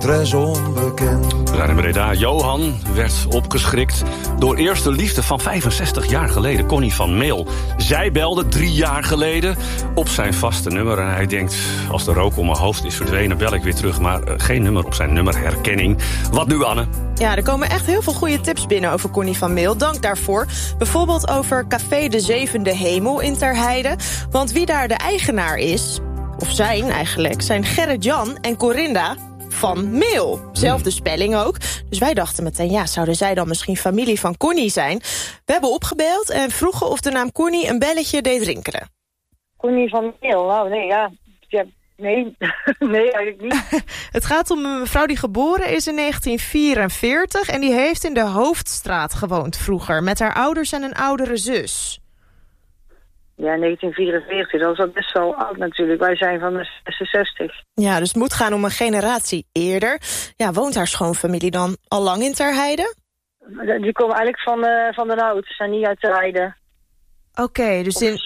très onbekend. We zijn in Breda. Johan werd opgeschrikt door eerste liefde van 65 jaar geleden, Connie van Meel. Zij belde 3 jaar geleden op zijn vaste nummer. En hij denkt, als de rook om mijn hoofd is verdwenen, bel ik weer terug. Maar geen nummer op zijn nummerherkenning. Wat nu, Anne? Ja, er komen echt heel veel goede tips binnen over Connie van Meel. Dank daarvoor. Bijvoorbeeld over Café de Zevende Hemel in Terheide. Want wie daar de eigenaar is, of zijn eigenlijk, zijn Gerrit-Jan en Corinda van Meel. Zelfde spelling ook. Dus wij dachten meteen, ja, zouden zij dan misschien familie van Connie zijn? We hebben opgebeld en vroegen of de naam Connie een belletje deed rinkelen. Connie van Meel, nou nee, ja nee, nee, eigenlijk niet. Het gaat om een mevrouw die geboren is in 1944... en die heeft in de Hoofdstraat gewoond vroeger, met haar ouders en een oudere zus. Ja, 1944, dat is al best wel oud natuurlijk. Wij zijn van de 66. Ja, dus het moet gaan om een generatie eerder. Ja, woont haar schoonfamilie dan al lang in Terheide? Die komen eigenlijk van de Hout, ze zijn niet uit Terheide. Oké, dus in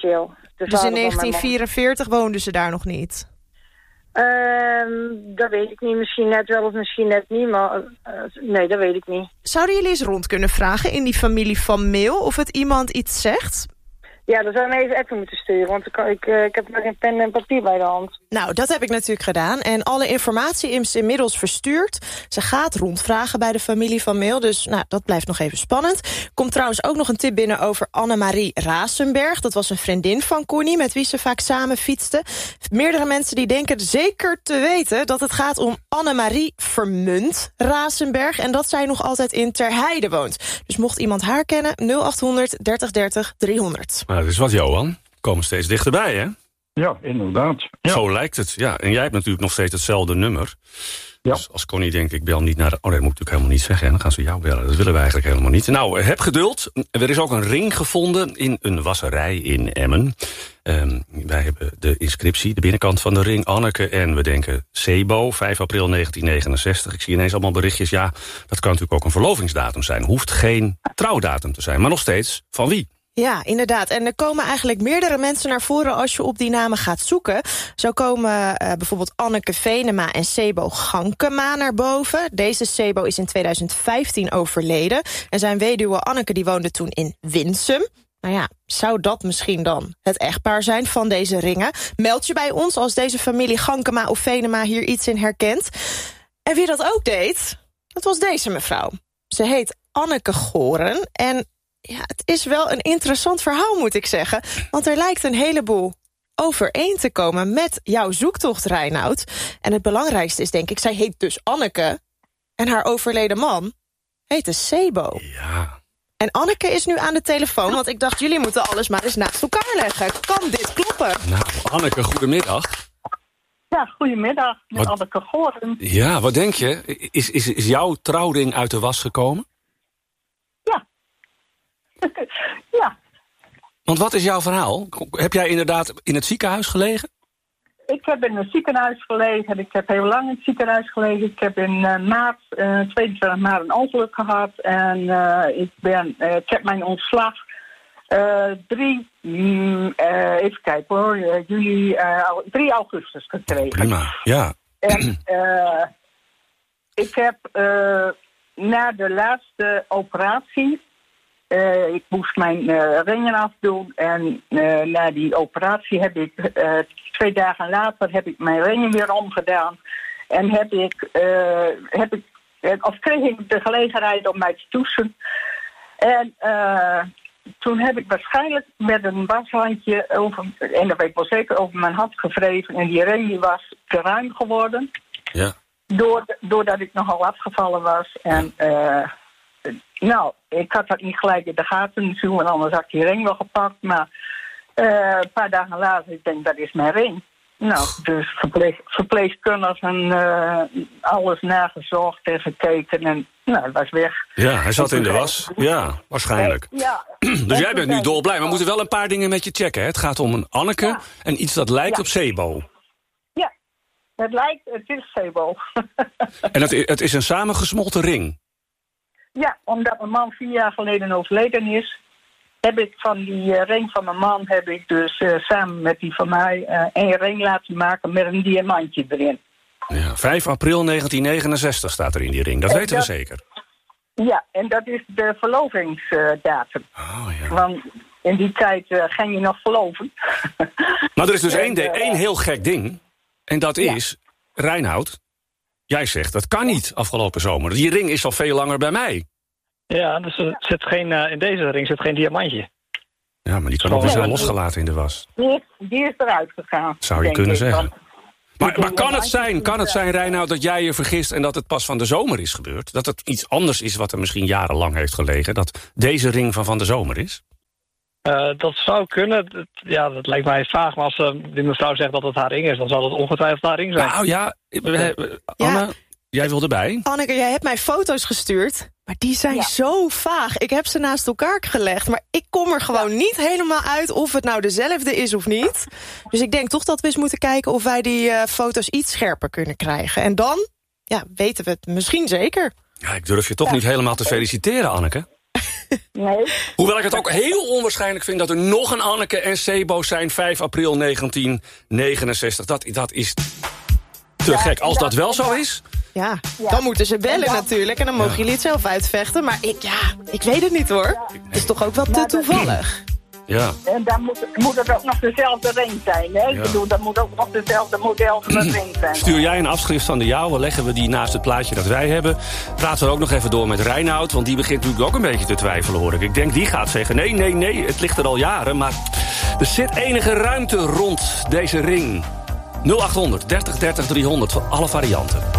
1944 man. woonden ze daar nog niet? Dat weet ik niet. Misschien net wel of misschien net niet, maar nee, dat weet ik niet. Zouden jullie eens rond kunnen vragen in die familie van Meel of het iemand iets zegt? Ja, dan zou je me even appen moeten sturen, want ik heb nog geen pen en papier bij de hand. Nou, dat heb ik natuurlijk gedaan. En alle informatie is inmiddels verstuurd. Ze gaat rondvragen bij de familie van Meel, dus nou, dat blijft nog even spannend. Komt trouwens ook nog een tip binnen over Annemarie Rasenberg. Dat was een vriendin van Connie, met wie ze vaak samen fietsten. Meerdere mensen die denken zeker te weten dat het gaat om Annemarie Vermunt Rasenberg. En dat zij nog altijd in Terheide woont. Dus mocht iemand haar kennen, 0800 30 30 300. Nou, dat is wat, Johan. Komen steeds dichterbij, hè? Ja, inderdaad. Ja. Zo lijkt het, ja. En jij hebt natuurlijk nog steeds hetzelfde nummer. Ja. Dus als Connie denkt, ik bel niet naar de... Oh, dat moet ik natuurlijk helemaal niet zeggen. En dan gaan ze jou bellen. Dat willen we eigenlijk helemaal niet. Nou, heb geduld. Er is ook een ring gevonden in een wasserij in Emmen. Wij hebben de inscriptie, de binnenkant van de ring. Anneke en we denken Sebo, 5 april 1969. Ik zie ineens allemaal berichtjes. Ja, dat kan natuurlijk ook een verlovingsdatum zijn. Hoeft geen trouwdatum te zijn. Maar nog steeds, van wie? Ja, inderdaad. En er komen eigenlijk meerdere mensen naar voren als je op die namen gaat zoeken. Zo komen bijvoorbeeld Anneke Venema en Sebo Gankema naar boven. Deze Sebo is in 2015 overleden. En zijn weduwe Anneke die woonde toen in Winsum. Nou ja, zou dat misschien dan het echtpaar zijn van deze ringen? Meld je bij ons als deze familie Gankema of Venema hier iets in herkent. En wie dat ook deed, dat was deze mevrouw. Ze heet Anneke Goren en... ja, het is wel een interessant verhaal, moet ik zeggen. Want er lijkt een heleboel overeen te komen met jouw zoektocht, Reinoud. En het belangrijkste is, denk ik, zij heet dus Anneke. En haar overleden man heette Sebo. Ja. En Anneke is nu aan de telefoon, want ik dacht, jullie moeten alles maar eens naast elkaar leggen. Kan dit kloppen? Nou, Anneke, goedemiddag. Ja, goedemiddag, met Anneke Goren. Ja, wat denk je? Is jouw trouwring uit de was gekomen? Ja. Want wat is jouw verhaal? Heb jij inderdaad in het ziekenhuis gelegen? Ik heb in het ziekenhuis gelegen. Ik heb heel lang in het ziekenhuis gelegen. Ik heb in 22 maart een ongeluk gehad. En ik heb mijn ontslag 3 augustus gekregen. Prima, ja. En ik heb na de laatste operatie... ik moest mijn ringen afdoen en na die operatie heb ik 2 dagen later heb ik mijn ringen weer omgedaan. En kreeg ik de gelegenheid om mij te toetsen. En toen heb ik waarschijnlijk met een washandje en dat weet ik wel zeker, over mijn hand gewreven. En die ring die was te ruim geworden. Ja. Doordat ik nogal afgevallen was. En nou, ik had dat niet gelijk in de gaten natuurlijk, want anders had ik die ring wel gepakt. Maar een paar dagen later, ik denk, dat is mijn ring. Nou, dus verpleegkundigen en alles nagezocht en gekeken en nou, het was weg. Ja, hij zat in de was. Ja, waarschijnlijk. Ja. Dus jij bent nu dolblij. Maar we moeten wel een paar dingen met je checken. Hè? Het gaat om een Anneke en iets dat lijkt op Sebo. Ja, het is Sebo. En het is een samengesmolten ring. Ja, omdat mijn man 4 jaar geleden overleden is, heb ik van die ring van mijn man, heb ik dus samen met die van mij een ring laten maken met een diamantje erin. Ja, 5 april 1969 staat er in die ring. Dat weten we zeker. Ja, en dat is de verlovingsdatum. Oh, ja. Want in die tijd ging je nog verloven. Maar er is dus één heel gek ding. En dat is, Reinoud, jij zegt dat kan niet afgelopen zomer. Die ring is al veel langer bij mij. Ja, dus er zit in deze ring zit geen diamantje. Ja, maar die kan ook weer zijn losgelaten in de was. Die is eruit gegaan. Zou je kunnen zeggen. Maar kan het zijn, Reinoud, dat jij je vergist en dat het pas van de zomer is gebeurd? Dat het iets anders is wat er misschien jarenlang heeft gelegen? Dat deze ring van de zomer is? Dat zou kunnen. Dat lijkt mij vaag. Maar als die mevrouw zegt dat het haar ring is, dan zal het ongetwijfeld haar ring zijn. Nou ja, Anne, jij wil erbij? Anneke, jij hebt mij foto's gestuurd, maar die zijn zo vaag. Ik heb ze naast elkaar gelegd, maar ik kom er gewoon niet helemaal uit of het nou dezelfde is of niet. Dus ik denk toch dat we eens moeten kijken of wij die foto's iets scherper kunnen krijgen. En dan weten we het misschien zeker. Ja, ik durf je toch niet helemaal te feliciteren, Anneke. Nee. Hoewel ik het ook heel onwaarschijnlijk vind dat er nog een Anneke en Sebo zijn 5 april 1969. Dat is te gek. Als dat wel zo is... Ja, dan moeten ze bellen natuurlijk. En dan mogen jullie het zelf uitvechten. Maar ik weet het niet hoor. Het is toch ook wel te toevallig. Ja. En dan moet het ook nog dezelfde ring zijn. Hè? Ik bedoel, dat moet ook nog dezelfde model van de ring zijn. Stuur jij een afschrift van de jouwe, leggen we die naast het plaatje dat wij hebben. Praten we ook nog even door met Reinoud, want die begint natuurlijk ook een beetje te twijfelen, hoor ik. Ik denk, die gaat zeggen, nee, het ligt er al jaren. Maar er zit enige ruimte rond deze ring. 0800 30 30 300 voor alle varianten.